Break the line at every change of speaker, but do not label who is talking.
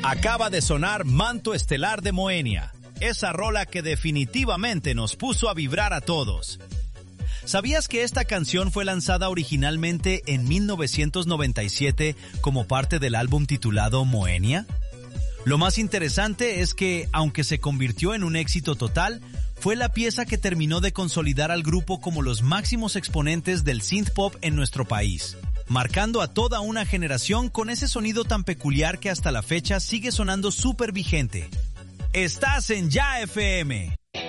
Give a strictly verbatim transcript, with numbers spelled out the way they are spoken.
Acaba de sonar Manto Estelar de Moenia, esa rola que definitivamente nos puso a vibrar a todos. ¿Sabías que esta canción fue lanzada originalmente en mil novecientos noventa y siete como parte del álbum titulado Moenia? Lo más interesante es que, aunque se convirtió en un éxito total, fue la pieza que terminó de consolidar al grupo como los máximos exponentes del synth pop en nuestro país, marcando a toda una generación con ese sonido tan peculiar que hasta la fecha sigue sonando súper vigente. Estás en Ya F M.